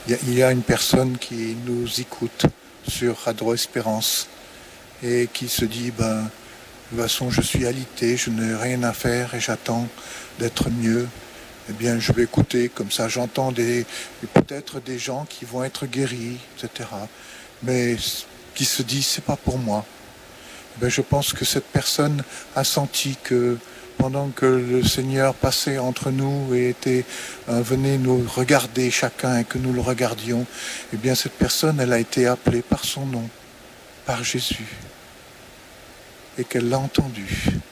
il y a une personne qui nous écoute sur Radio Espérance et qui se dit, de toute façon, je suis alité, je n'ai rien à faire et j'attends d'être mieux. Eh bien, je vais écouter, comme ça j'entends peut-être des gens qui vont être guéris, etc. Mais qui se disent, c'est pas pour moi. Je pense que cette personne a senti que pendant que le Seigneur passait entre nous et venait nous regarder chacun et que nous le regardions, eh bien cette personne, elle a été appelée par son nom, par Jésus, et qu'elle l'a entendu.